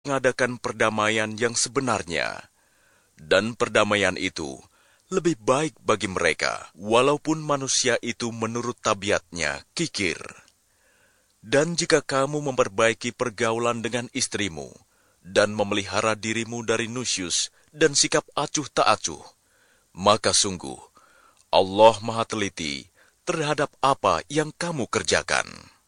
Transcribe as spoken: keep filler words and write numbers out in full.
mengadakan perdamaian yang sebenarnya. Dan perdamaian itu lebih baik bagi mereka, walaupun manusia itu menurut tabiatnya kikir. Dan jika kamu memperbaiki pergaulan dengan istrimu, dan memelihara dirimu dari nusyus dan sikap acuh tak acuh, maka sungguh Allah Maha Teliti terhadap apa yang kamu kerjakan.